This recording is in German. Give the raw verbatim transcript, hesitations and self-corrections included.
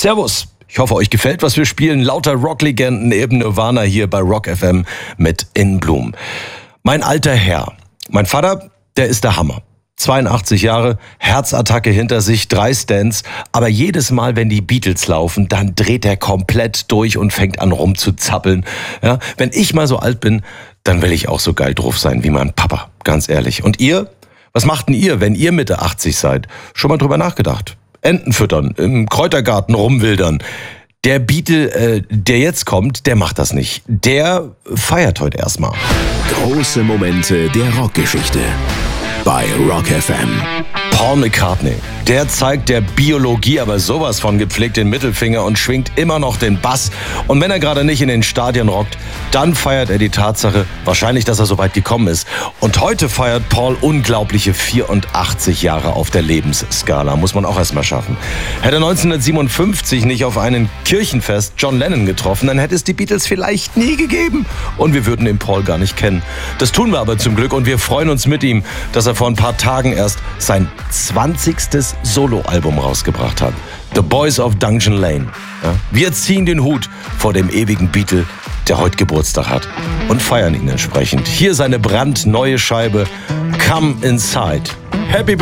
Servus. Ich hoffe, euch gefällt, was wir spielen. Lauter Rocklegenden, eben Nirvana hier bei Rock F M mit In Bloom. Mein alter Herr. Mein Vater, der ist der Hammer. zweiundachtzig Jahre, Herzattacke hinter sich, drei Stents. Aber jedes Mal, wenn die Beatles laufen, dann dreht er komplett durch und fängt an rumzuzappeln. Ja, wenn ich mal so alt bin, dann will ich auch so geil drauf sein wie mein Papa. Ganz ehrlich. Und ihr? Was macht denn ihr, wenn ihr Mitte achtzig seid? Schon mal drüber nachgedacht? Enten füttern, im Kräutergarten rumwildern. Der Beatle, äh, der jetzt kommt, der macht das nicht. Der feiert heute erstmal. Große Momente der Rockgeschichte bei Rock F M. Paul McCartney, der zeigt der Biologie aber sowas von gepflegt den Mittelfinger und schwingt immer noch den Bass. Und wenn er gerade nicht in den Stadien rockt, dann feiert er die Tatsache, wahrscheinlich, dass er so weit gekommen ist. Und heute feiert Paul unglaubliche vierundachtzig Jahre auf der Lebensskala. Muss man auch erst mal schaffen. Hätte neunzehnhundertsiebenundfünfzig nicht auf einem Kirchenfest John Lennon getroffen, dann hätte es die Beatles vielleicht nie gegeben. Und wir würden den Paul gar nicht kennen. Das tun wir aber zum Glück und wir freuen uns mit ihm, dass er vor ein paar Tagen erst sein zwanzigstes Soloalbum rausgebracht hat. The Boys of Dungeon Lane. Ja? Wir ziehen den Hut vor dem ewigen Beatle, der heute Geburtstag hat, und feiern ihn entsprechend. Hier seine brandneue Scheibe Come Inside. Happy